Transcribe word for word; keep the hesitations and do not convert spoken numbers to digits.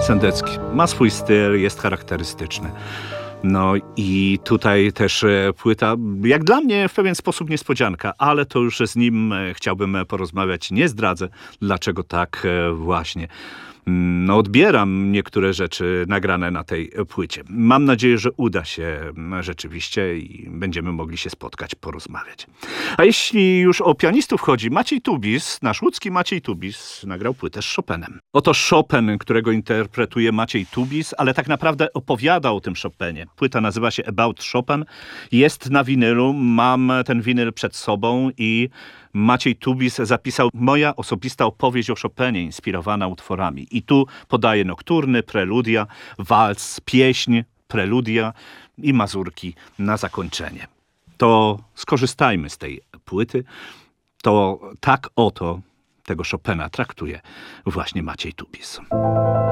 Sendecki ma swój styl, jest charakterystyczny. No i tutaj też e, płyta, jak dla mnie w pewien sposób niespodzianka, ale to już z nim e, chciałbym porozmawiać. Nie zdradzę, dlaczego tak e, właśnie. No, odbieram niektóre rzeczy nagrane na tej płycie. Mam nadzieję, że uda się rzeczywiście i będziemy mogli się spotkać, porozmawiać. A jeśli już o pianistów chodzi, Maciej Tubis, nasz łódzki Maciej Tubis, nagrał płytę z Chopinem. Oto Chopin, którego interpretuje Maciej Tubis, ale tak naprawdę opowiada o tym Chopinie. Płyta nazywa się About Chopin, jest na winylu, mam ten winyl przed sobą i Maciej Tubis zapisał moja osobista opowieść o Chopinie, inspirowana utworami. I tu podaje nokturny, preludia, walc, pieśń, preludia i mazurki na zakończenie. To skorzystajmy z tej płyty. To tak oto tego Chopina traktuje właśnie Maciej Tubis.